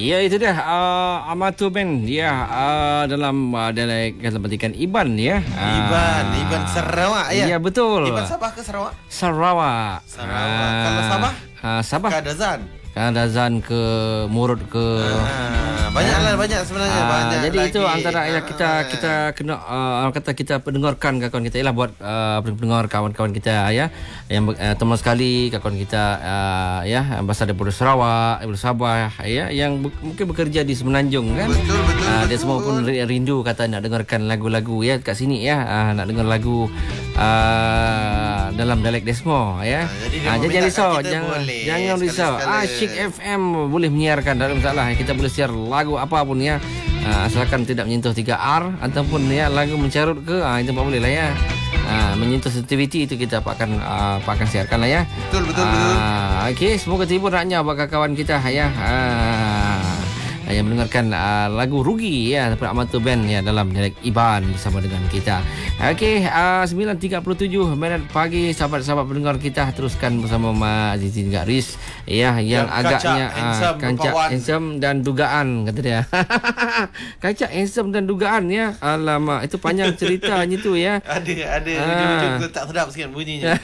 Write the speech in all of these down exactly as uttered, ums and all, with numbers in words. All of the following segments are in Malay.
Ya, itu dia uh, Amato Band ya, uh, dalam uh, dalam kelembagaan Iban ya. Iban, uh, Iban Sarawak ya. Ya, betul. Iban Sabah ke Sarawak? Sarawak. Sarawak. Uh, Kalau Sabah? Uh, Sabah. Kadazan. Kadazan ke Murut ke. Uh, banyak lah, banyak sebenarnya. Uh, banyak jadi lagi. itu antara uh, kita kita kena uh, kata kita pendengarkan kawan kita ialah buat uh, pendengar kawan-kawan kita ya, yang uh, teman sekali kawan kita uh, ya berasal daripada Sarawak, daripada Sabah ya, yang be- mungkin bekerja di Semenanjung kan. Betul betul. Uh, betul. Dia semua pun rindu kata nak dengarkan lagu-lagu ya kat sini ya, uh, nak dengar lagu uh, dalam dialek Desmo ya. Uh, jadi uh, jangan risau, jangan jangan risau. Ah, Chic F M boleh menyiarkan, tak ada masalah. Kita boleh share lagu apa pun ya. Uh, asalkan tidak menyentuh tiga R ataupun ya lagu mencarut ke, ah uh, itu tak boleh lah ya. Uh, menyentuh sensitivity itu kita akan uh, akan siarkan lah ya. Betul betul uh, betul. Okey, semoga terhibur naknya buat kawan kita ya. Uh, yang mendengarkan uh, lagu Rugi ya daripada Amato Band ya dalam dialek Iban bersama dengan kita. Okey, uh, sembilan tiga puluh tujuh minit pagi sahabat-sahabat pendengar kita, teruskan bersama Mak Azizi juga Riz ya, yang, yang agaknya uh, kancak handsome dan dugaan kata dia. Kancak handsome dan dugaan ya. Alamak, itu panjang ceritanya tu ya. Ada ada ujung-ujung tak sedap sikit bunyinya.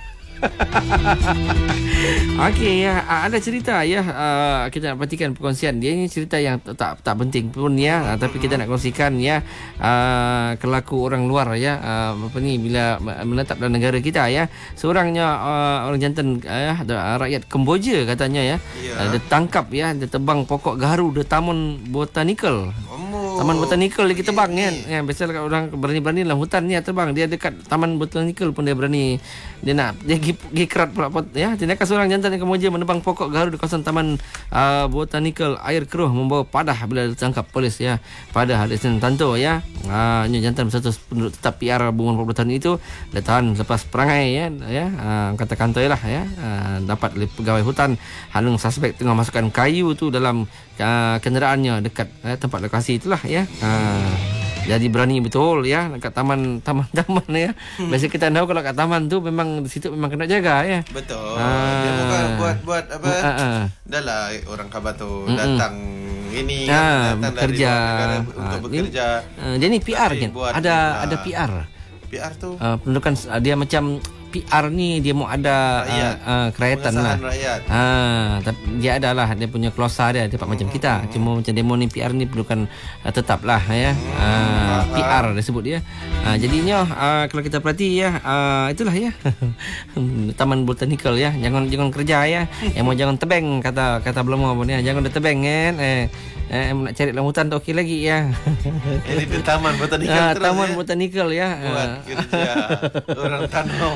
Okey ya, ada cerita ya, uh, kita nak perhatikan perkongsian dia ni, cerita yang tak tak penting pun ya, uh, tapi kita nak kongsikan ya, uh, kelaku orang luar ya, uh, apa ni, bila menetap dalam negara kita ya. Seorangnya uh, orang jantan uh, rakyat Kemboja katanya ya, yeah. uh, dia tangkap ya, dia tebang pokok gaharu di Taman Botanical. Taman Botanical dia tebang kan. Ya, biasa orang berani-berani dalam hutan ni tebang. Dia dekat Taman Botanical pun dia berani. Dia nak dia pergi kerat pula ya. Tindakan seorang jantan yang Kemboja menebang pokok gaharu di kawasan Taman uh, Botanical Air Keruh membawa padah bila ditangkap polis ya. Pada hari Senin Tanto ya. Ah, uh, jantan berstatus penduduk tetap P R berumur empat puluh tahun itu ditahan selepas perangai ya. Ya, uh, kata kantoi lah ya. Uh, dapat oleh pegawai hutan halung suspek tengah masukkan kayu tu dalam uh, kenderaannya dekat uh, tempat lokasi itulah ya. Uh, jadi berani betul ya dekat taman taman-taman ya. Hmm. Biasa kita tahu kalau kat taman tu memang di situ memang kena jaga ya. Betul. Uh, Dia bukan buat buat apa? Uh, uh, uh. Dahlah orang khabar tu uh, datang uh. ini uh, kan, datang bekerja dari negara uh, untuk bekerja. Uh, jadi P R kan. Ada uh, ada P R. P R tu uh, pendudukan uh, dia macam P R ni dia mau ada uh, uh, kerajaan lah. Ha, tapi dia adalah dia punya klausa dia tempat hmm, macam kita. Hmm, Cuma macam demo ni P R ni perlukan uh, tetap lah ya. Hmm, uh, P R dia sebut dia. Uh, jadinya uh, kalau kita perhati ya, uh, itulah ya. Taman Botanical ya. Jangan jangan kerja ya. Yang mau jangan tebeng kata kata belum pun ya. Jangan dah tebeng kan. Eh Eh, nak cari dalam hutan tu okey lagi ya. Ini di Taman Botanical ah, terus Taman ya? Botanical ya. Buat kerja orang tanam.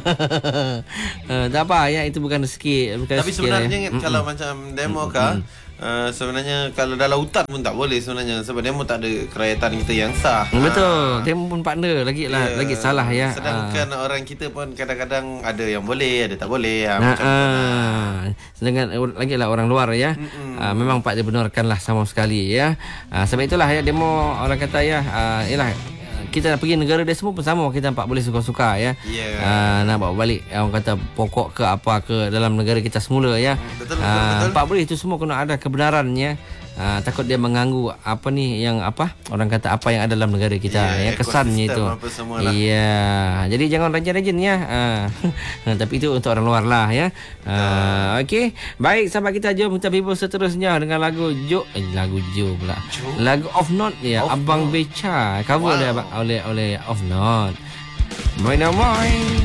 uh, tak apa ya, itu bukan rezeki. Bukan Tapi rezeki sebenarnya ya. kalau mm-mm. macam demo kah, Uh, sebenarnya kalau dalam hutan pun tak boleh sebenarnya, sebab demo tak ada kerajaan kita yang sah. Betul. Ha. Demo pun partner lagi lah, yeah. lagi salah ya. Sedangkan ha. orang kita pun kadang-kadang ada yang boleh, ada tak boleh. Ha, nah, macam ha. Sedangkan lagi lah orang luar ya. Ha, memang pak dibenarkan lah sama sekali ya. Ha, sebab itulah ya demo orang kata ya, uh, ialah kita nak pergi negara dia semua pun sama, kita nampak boleh suka-suka ya. Yeah. Uh, nak bawa balik orang kata pokok ke apa ke dalam negara kita semula ya. Betul, betul, uh, betul. Nampak boleh, itu semua kena ada kebenarannya. Uh, takut dia mengganggu apa ni yang apa orang kata apa yang ada dalam negara kita yeah, ya, kesannya itu. Iya. Jadi jangan rajin-rajin ya. Uh, tapi itu untuk orang luar lah ya. Uh, Okey. Baik sahabat kita, jom kita hibur seterusnya dengan lagu Jo eh, lagu Jo pula. Jo? Lagu Off Note ya, Off Abang Note. Beca. Cover wow. oleh oleh oleh Off Note. Main main.